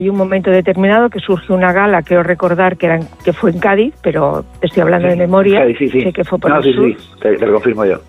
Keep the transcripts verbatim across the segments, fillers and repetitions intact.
Hay un momento determinado que surge una gala, quiero recordar que, eran, que fue en Cádiz, pero estoy hablando sí, de memoria, Cádiz, sí, sí. sé que fue por no, el sí, sur. Sí, te, te lo confirmo yo.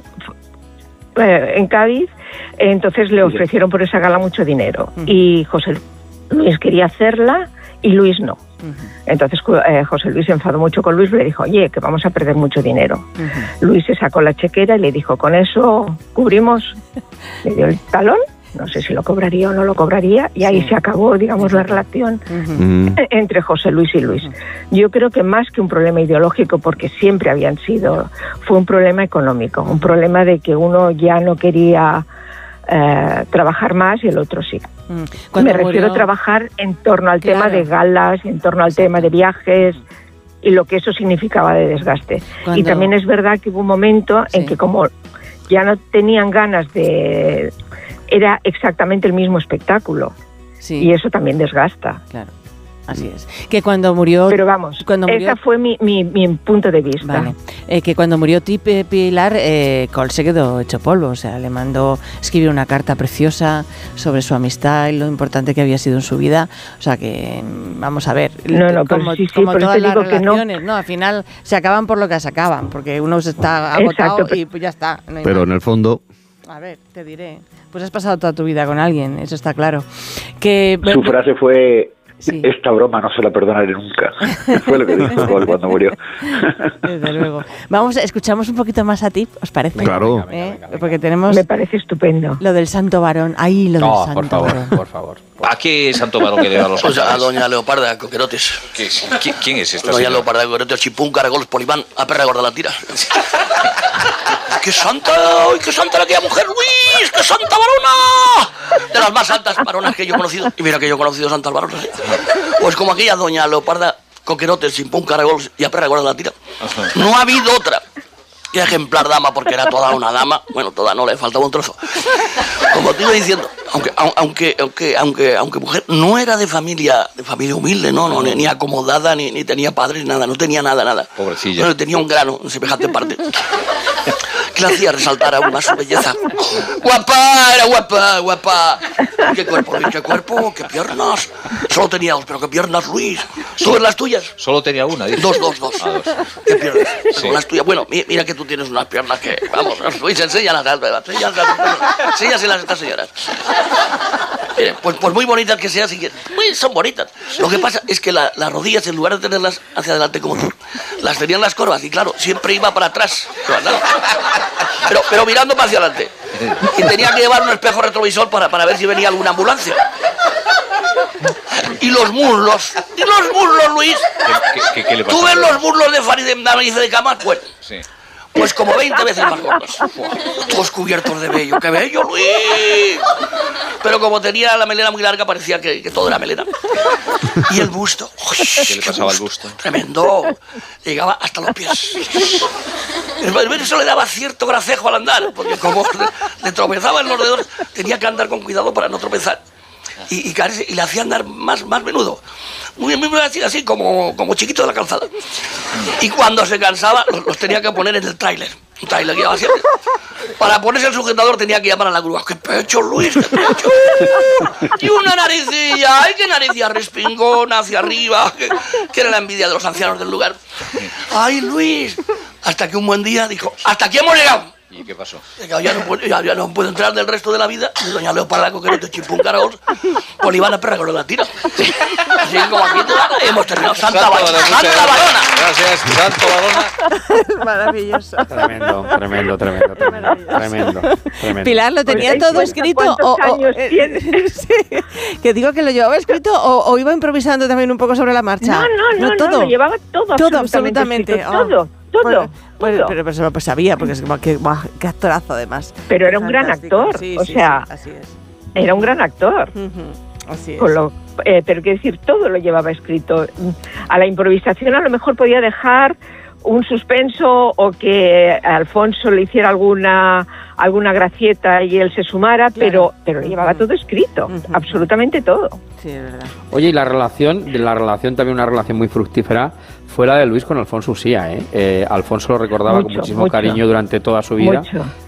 Eh, en Cádiz, entonces le ofrecieron por esa gala mucho dinero. Uh-huh. Y José Luis quería hacerla y Luis no. Uh-huh. Entonces eh, José Luis se enfadó mucho con Luis y le dijo, oye, que vamos a perder mucho dinero. Uh-huh. Luis se sacó la chequera y le dijo, con eso cubrimos. Le dio el talón. No sé si lo cobraría o no lo cobraría, y ahí sí. se acabó, digamos, la relación uh-huh. entre José Luis y Luis. Yo creo que más que un problema ideológico, porque siempre habían sido, fue un problema económico, un problema de que uno ya no quería eh, trabajar más y el otro sí. Uh-huh. Me refiero a trabajar en torno al claro. tema de galas, en torno al tema de viajes, y lo que eso significaba de desgaste. Cuando... Y también es verdad que hubo un momento sí. en que como ya no tenían ganas de... era exactamente el mismo espectáculo. Sí. Y eso también desgasta. Claro, así es. Que cuando murió... Pero vamos, cuando murió, ese fue mi, mi, mi punto de vista. Vale. Eh, que cuando murió Tipe Pilar, eh, Cole se quedó hecho polvo. O sea, le mandó escribir una carta preciosa sobre su amistad y lo importante que había sido en su vida. O sea que, vamos a ver, no, no, como, sí, sí, como todas las relaciones, no. no, al final se acaban por lo que se acaban, porque uno se está agotado. Exacto, y pues ya está. No hay pero más. En el fondo... A ver, te diré. Pues has pasado toda tu vida con alguien, eso está claro. Que su frase fue, sí. esta broma no se la perdonaré nunca. Fue lo que dijo Cole cuando murió. Desde luego. Vamos, escuchamos un poquito más a ti, ¿os parece? Claro. Venga, venga, venga, venga. Porque tenemos... Me parece estupendo. Lo del santo varón. Ahí lo no, del santo por favor, varón. por favor. ¿A qué santo varón que le da los O sea, a doña Leoparda Coquerotes. ¿Qué, ¿Quién, ¿Quién es esta Doña señora? Leoparda Coquerotes, chipún, caragols, polibán, a perra gorda la tira. ¡Qué santa! ¡Ay, qué santa era aquella mujer, Luis! ¡Qué santa varona! De las más santas varonas que yo he conocido. Y mira que yo he conocido santas varonas. ¿eh? Pues como aquella doña Leoparda Coquerotes, chipún, caragols y a perra gorda la tira. No ha habido otra. Y ejemplar dama, porque era toda una dama. Bueno, toda no, le faltaba un trozo. Como te iba diciendo, aunque, aunque, aunque, aunque, aunque mujer no era de familia, de familia humilde, no, no, ni acomodada, ni, ni tenía padres, nada, no tenía nada, nada. Pobrecilla. Bueno, tenía un grano en semejante parte. Que le hacía resaltar aún más su belleza. ¡Guapa! Era guapa, guapa. ¡Qué cuerpo, Luis! ¡Qué cuerpo! ¡Qué piernas! Solo tenía dos, pero qué piernas, Luis. ¿Tú ves las tuyas? Solo tenía una, dice. Dos, dos, dos. Ah, dos. ¿Qué piernas? Sí. Las tuyas. Bueno, mira que tú tienes unas piernas que, vamos, Luis, enséñalas, enséñaselas a estas señoras. Mire, pues, pues muy bonitas que sean, muy, son bonitas. Lo que pasa es que la, las rodillas, en lugar de tenerlas hacia adelante como tú, las tenían las corvas y claro, siempre iba para atrás. Pero, pero mirando para hacia adelante. Y tenía que llevar un espejo retrovisor para, para ver si venía alguna ambulancia. Y los muslos, y los muslos, Luis. ¿Qué, qué, qué le pasa? ¿Tú ves los muslos de Farid Nariz de Cama? Pues, sí. Pues como veinte veces más gordos. Todos cubiertos de vello. ¡Qué bello, Luis! Pero como tenía la melena muy larga, parecía que, que todo era melena. Y el busto. Uy, ¿Qué le pasaba al busto? Tremendo. Llegaba hasta los pies. Eso le daba cierto gracejo al andar, porque como le tropezaba en los dedos, tenía que andar con cuidado para no tropezar. Y, y, caerse, y le hacía andar más, más menudo. Muy, muy así, así como, como chiquito de la calzada. Y cuando se cansaba, los, los tenía que poner en el tráiler. Un tráiler que llevaba siempre. Para ponerse el sujetador tenía que llamar a la grúa. ¡Qué pecho, Luis! ¡Qué pecho! Y una naricilla. ¡Ay, qué naricilla respingona hacia arriba! Que, que era la envidia de los ancianos del lugar. ¡Ay, Luis! Hasta que un buen día dijo, ¡hasta aquí hemos llegado! ¿Y qué pasó? Ya no, puedo, ya, ya no puedo entrar del resto de la vida. Y doña Leoparda Coquerotes, chipún, caragols, Olivana perra con la tira. Así como aquí te, hemos terminado. Santa, Santa, Santa, Santa Varona. Gracias, Santo Varona. Maravilloso. Tremendo, tremendo, tremendo, tremendo, tremendo, tremendo. Pilar, ¿lo tenía todo escrito? O, o, eh, sí, que digo que lo llevaba escrito o, o iba improvisando también un poco sobre la marcha. No, no, no, no, todo. no lo llevaba todo, todo absolutamente. absolutamente. Oh. Todo. Todo, bueno, pues, todo. Pero, pero pues sabía, porque es como que, wow, qué actorazo además. Pero era un gran actor, sí, o sí, sea, sí, así es. Era un gran actor. Uh-huh. Así es. Con lo, eh, pero quiero decir, todo lo llevaba escrito. A la improvisación a lo mejor podía dejar un suspenso o que Alfonso le hiciera alguna alguna gracieta y él se sumara, claro. pero pero lo llevaba uh-huh. todo escrito, uh-huh. absolutamente todo. Sí, es verdad. Oye, y la relación, la relación también una relación muy fructífera fue la de Luis con Alfonso Usía, ¿eh? eh Alfonso lo recordaba mucho, con muchísimo mucho. cariño durante toda su vida. Mucho.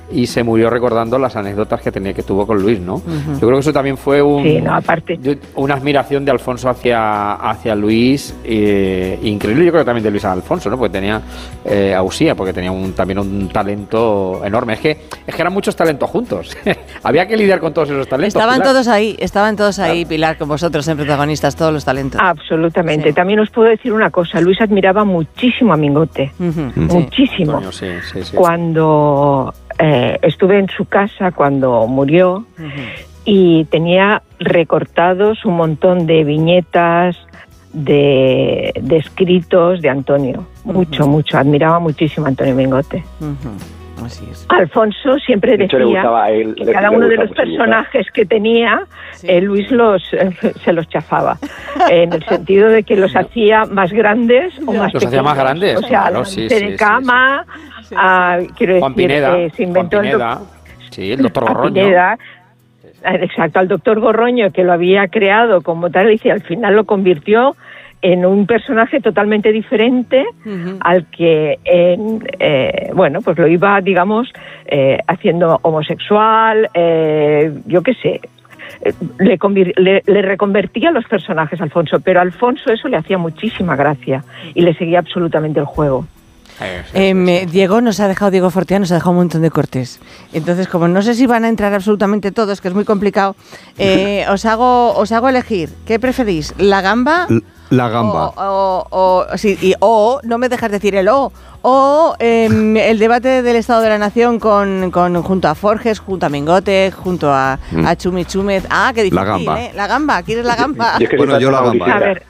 y se murió recordando las anécdotas que tenía que tuvo con Luis, ¿no? Uh-huh. Yo creo que eso también fue un, sí, no, aparte. una admiración de Alfonso hacia, hacia Luis, eh, increíble. Yo creo que también de Luis a Alfonso, ¿no? Porque tenía eh, a Usía, porque tenía un, también un talento enorme. Es que, es que eran muchos talentos juntos. Había que lidiar con todos esos talentos. Estaban Pilar. todos ahí, estaban todos ahí, claro. Pilar, con vosotros en protagonistas, todos los talentos. Absolutamente. Sí. También os puedo decir una cosa, Luis admiraba muchísimo a Mingote, uh-huh. muchísimo. Antonio, sí, sí, sí, cuando eh, estuve en su casa, cuando murió, uh-huh. y tenía recortados un montón de viñetas, de, de escritos de Antonio. Mucho, uh-huh. mucho. Admiraba muchísimo a Antonio Mingote. Uh-huh. Así es. Alfonso siempre decía él, que cada uno de los personajes que tenía, sí. eh, Luis los eh, se los chafaba, en el sentido de que los hacía más grandes o más los pequeños. hacía más grandes. O sea, claro, sí, de sí, cama, sí, sí. A, quiero Juan decir, Pineda, eh, se inventó Juan Pineda, el sí, el doctor Gorroño. Pineda, exacto, al doctor Gorroño, que lo había creado como tal, y al final lo convirtió en un personaje totalmente diferente uh-huh. al que, en, eh, bueno, pues lo iba, digamos, eh, haciendo homosexual, eh, yo qué sé, le, convir- le, le reconvertía los personajes a Alfonso, pero a Alfonso eso le hacía muchísima gracia y le seguía absolutamente el juego. Eh, me, Diego nos ha dejado, Diego Fortea nos ha dejado un montón de cortes. Entonces, como no sé si van a entrar absolutamente todos, que es muy complicado, eh, os hago os hago elegir. ¿Qué preferís? ¿La gamba? La gamba. O, o, o, sí, y, o no me dejas decir el o. O eh, el debate del Estado de la Nación con, con junto a Forges, junto a Mingote, junto a, mm. a Chumi Chúmez. Ah, qué difícil, la gamba. ¿eh? La gamba, ¿quieres la gamba? Yo bueno, yo la gamba. A ver.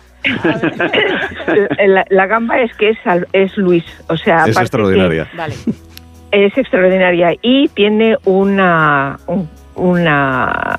la, la gamba es que es, es Luis, o sea, es extraordinaria. Que, vale. Es extraordinaria y tiene una un, una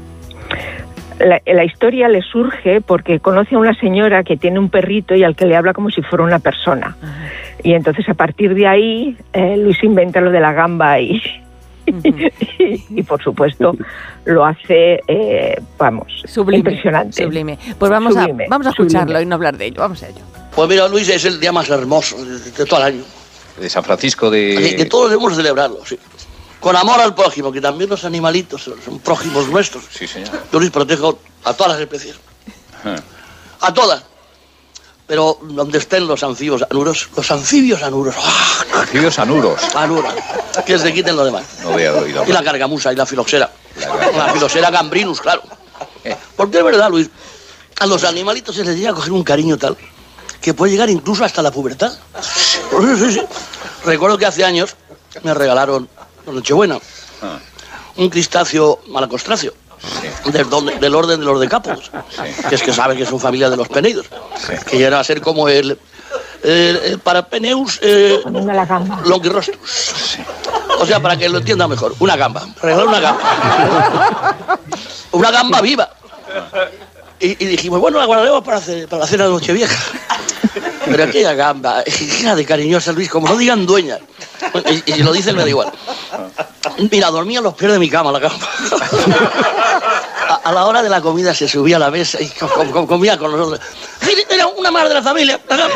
la, la historia le surge porque conoce a una señora que tiene un perrito y al que le habla como si fuera una persona. Uh-huh. Y entonces a partir de ahí eh, Luis inventa lo de la gamba y uh-huh. y, y por supuesto lo hace, eh, vamos, sublime, impresionante. Sublime. Pues vamos sublime, a vamos a escucharlo sublime. y no hablar de ello. Vamos a ello. Pues mira, Luis, es el día más hermoso de, de todo el año. De San Francisco de... Así que todos debemos celebrarlo, sí. Con amor al prójimo, que también los animalitos son, son prójimos nuestros. Sí, señor. Yo les protejo a todas las especies. Ah. A todas. Pero donde estén los anfibios anuros, los anfibios anuros. ¡Oh! Anfibios anuros. Anuros. Que se quiten los demás. No había oído. Y la cargamusa y la filoxera. La, la filoxera gambrinus, claro. Eh. Porque es verdad, Luis, a los animalitos se les llega a coger un cariño tal que puede llegar incluso hasta la pubertad. Sí, sí, sí. Recuerdo que hace años me regalaron por Nochebuena ah. un crustáceo malacostráceo. Sí. Del, del orden de los decápodos, sí. que es que sabe que son familia de los peneidos, sí. que llega a ser como el, el, el Parapeneus eh, longirostrum. Sí. O sea, para que lo entienda mejor, una gamba, regalar una gamba, una gamba viva. Y, y dijimos, bueno, la guardaremos para, hacer, para la cena de Nochevieja. Pero aquella gamba, hija de cariñosa, Luis, como no digan dueña. Y, y si lo dicen me da igual. Mira, dormía en los pies de mi cama la gamba. A, a la hora de la comida se subía a la mesa y com, com, comía con nosotros. Era una madre de la familia.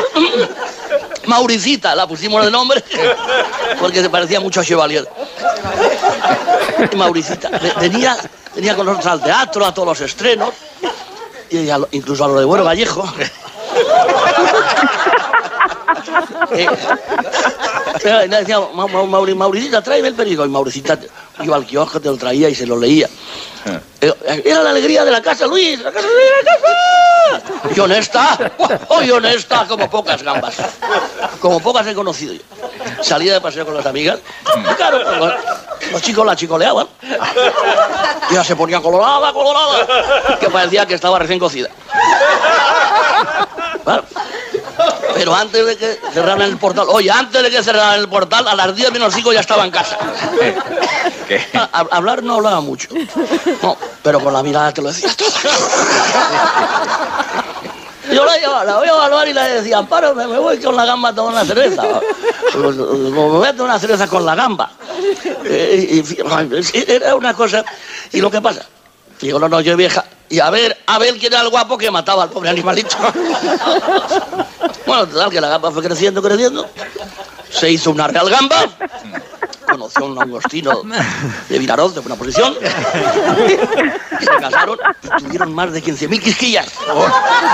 Mauricita, la pusimos de nombre porque se parecía mucho a Chevalier. Mauricita. Venía, venía con nosotros al teatro, a todos los estrenos, y a, incluso a lo de Bueno Vallejo. Eh, le decía, Ma, Ma, Ma, Mauricita, tráeme el periódico. Y Mauricita iba al kiosco, te lo traía y se lo leía. Eh, era la alegría de la casa, Luis, la casa, la casa. Y honesta, oh, y honesta, como pocas gambas. Como pocas he conocido yo. Salía de paseo con las amigas. Y claro, los, los chicos la chicoleaban. Y ella se ponía colorada, colorada, que parecía que estaba recién cocida. Claro. Pero antes de que cerraran el portal, oye, antes de que cerraran el portal, a las diez menos cinco ya estaba en casa. ¿Qué? A, a, hablar no hablaba mucho. No, pero con la mirada te lo decía todo. Yo la llevaba, la voy a evaluar y le decía, Amparo, me, me voy con la gamba a tomar una cerveza. Me voy a tomar una cerveza con la gamba. Eh, y, y, era una cosa. ¿Y lo que pasa? Digo, no, no, yo vieja. Y a ver, a ver quién era el guapo que mataba al pobre animalito. Bueno, total, que la gamba fue creciendo, creciendo. Se hizo una real gamba. conoció a un agostino de Vinaroz, de buena posición. Se casaron y tuvieron más de quince mil quisquillas.